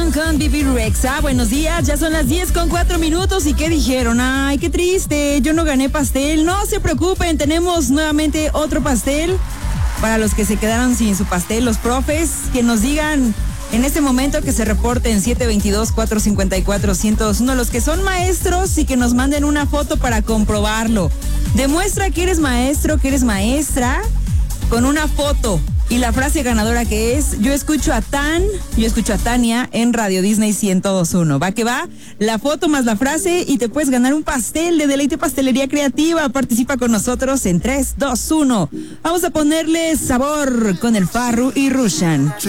John con Bibi Rexha. Buenos días, ya son las 10:04 ¿y qué dijeron? Ay, qué triste, yo no gané pastel. No se preocupen, tenemos nuevamente otro pastel para los que se quedaron sin su pastel. Los profes que nos digan en este momento, que se reporten 722-454-1001, los que son maestros, y que nos manden una foto para comprobarlo. Demuestra que eres maestro, que eres maestra, con una foto. Y la frase ganadora que es: yo escucho a Tania en Radio Disney 102.1. Va que va, la foto más la frase y te puedes ganar un pastel de Deleite Pastelería Creativa. Participa con nosotros en 3, 2, 1. Vamos a ponerle sabor con el Farru y Rushan.